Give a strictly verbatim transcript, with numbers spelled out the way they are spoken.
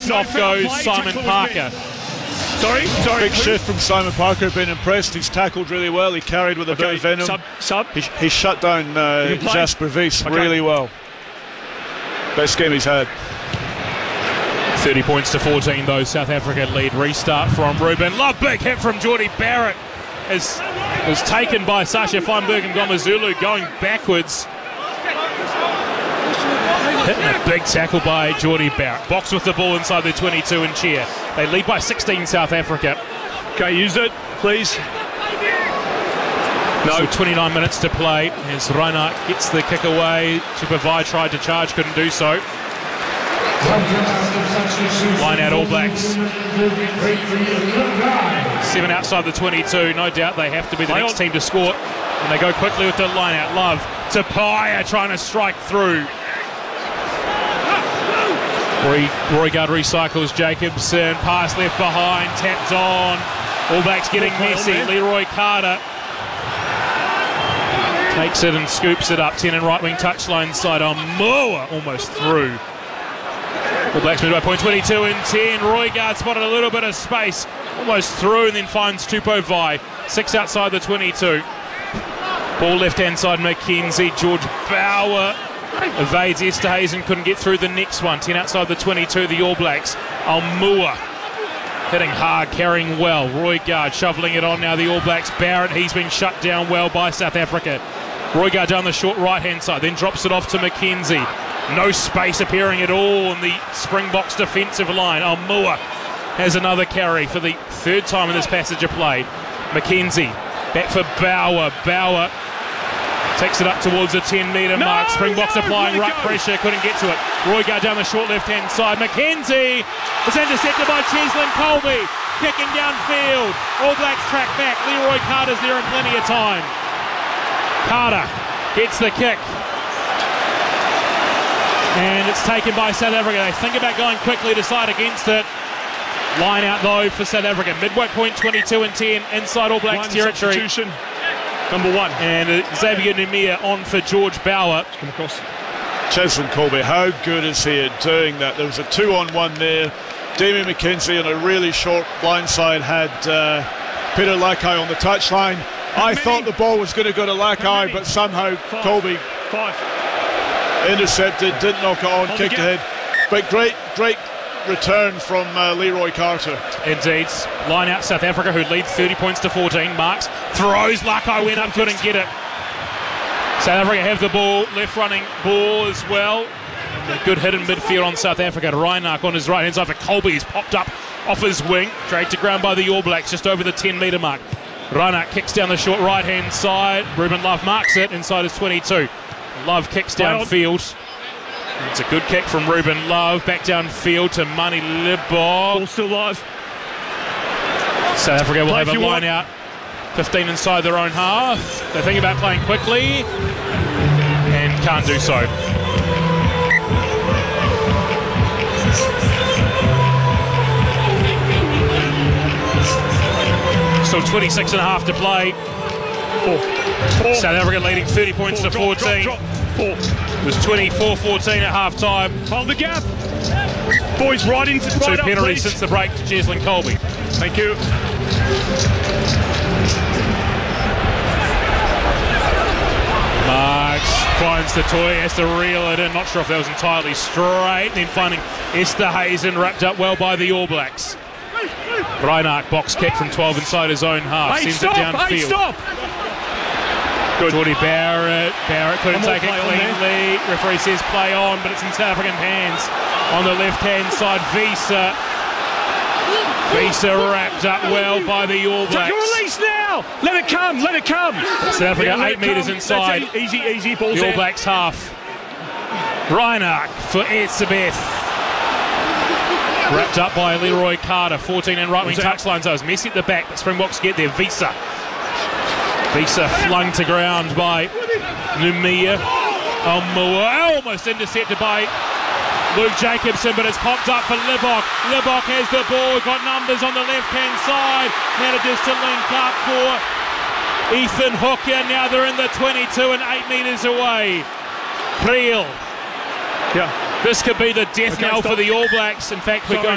no off goes play, Simon Parker. Sorry, sorry. Big shift from Simon Parker, been impressed. He's tackled really well. He carried with a Okay, bit of venom. Sub, sub. He, he shut down uh, Jasper Wiese Okay. really well. Best game he's had. thirty points to fourteen though, South Africa lead. Restart from Ruben Love, big hit from Geordie Barrett. Is was taken by Sasha Feinberg and Ngomazulu going backwards. Hitting a big tackle by Geordie Barrett. Box with the ball inside the twenty-two and cheer. They lead by sixteen, South Africa. Okay, use it, please. No. So twenty-nine minutes to play as Reinhardt gets the kick away. Chipavai tried to charge, couldn't do so. Line out All Blacks. Seven outside the twenty-two. No doubt they have to be the next team to score. And they go quickly with the line out. Love to Paya trying to strike through. Roy, Roy Guard recycles Jacobson. Pass left behind. Tapped on. All Blacks getting messy. Leroy Carter takes it and scoops it up. ten and right wing touchline side on Moa. Almost through. All Blacks move by point. Twenty-two and ten. Roy Guard spotted a little bit of space. Almost through and then finds Tupovai. Six outside the twenty-two. Ball left hand side McKenzie. George Bower evades Esterhuizen, couldn't get through the next one. ten outside the twenty-two, the All Blacks. Almua hitting hard, carrying well. Roy Guard shoveling it on now, the All Blacks. Barrett, he's been shut down well by South Africa. Roy Guard down the short right hand side, then drops it off to McKenzie. No space appearing at all in the Springboks defensive line. Almua has another carry for the third time in this passage of play. McKenzie back for Bower. Bower takes it up towards the ten metre no, mark. Springboks no, applying ruck pressure, couldn't get to it. Roy Guard down the short left-hand side. McKenzie is intercepted by Cheslin Colby. Kicking downfield. All Blacks track back. Leroy Carter's there in plenty of time. Carter gets the kick. And it's taken by South Africa. They think about going quickly, decide against it. Line out though for South Africa. Midway point twenty-two and ten inside All Blacks one territory. Substitution. Number one. And uh, Xavier Numia on for George Bower. Come across. Cheslin Colby, how good is he at doing that? There was a two on one there. Damien McKenzie on a really short blindside had uh, Peter Lakai on the touchline. How I many? thought the ball was going to go to Lakai, but somehow Five. Colby Five. intercepted, didn't knock it on, Hold kicked again. ahead. But great, great return from uh, Leroy Carter. Indeed. Line out South Africa, who lead thirty points to fourteen. Marks throws. Lakai went up, couldn't get it. South Africa have the ball, left running ball as well. A good hit in midfield on South Africa. Reinach on his right hand side for Colby. He's popped up off his wing, dragged to ground by the All Blacks just over the ten metre mark. Reinach kicks down the short right hand side. Ruben Love marks it inside his twenty-two. Love kicks downfield. It's a good kick from Ruben Love. Back downfield to Mani Libok. Ball still live. South Africa will Play have a if you line want. out. fifteen inside their own half. They think about playing quickly and can't do so. Still twenty-six and a half to play. Four. Four. South Africa leading thirty points Four. to Drop, fourteen. Drop, drop. Four. It was twenty-four fourteen at half time. Hold the gap. Boys, right into Two right up, penalties please. since the break to Cheslin Colby. Thank you. Marks finds the toy, has to reel it in. Not sure if that was entirely straight. Then finding Esterhuizen wrapped up well by the All Blacks. Reinach box kick from twelve inside his own half. Hey, Sends stop, it downfield. hey, stop. Good. Geordie Barrett. Barrett couldn't One more take it play on cleanly. Referee says play on, but it's in South African hands. On the left-hand side, Visa. Visa wrapped up well by the All Take Blacks. a release now. Let it come. Let it come. South Africa Yeah, let eight it metres come. inside. That's it. Easy, easy. Balls The All out. Blacks half. Reinach for Etzebeth. Wrapped up by Leroy Carter. fourteen and right wing Balls out. touchline. So it was messy at the back, but Springboks get there. Visa. Visa flung to ground by Numia. Almua almost intercepted by Luke Jacobson, but it's popped up for Libok. Libok has the ball, got numbers on the left-hand side. Manages to link up for Ethan Hooker. Now they're in the twenty-two and eight metres away. Priel. Yeah. This could be the death Okay, knell stop. for the All Blacks. In fact, we're Sorry. going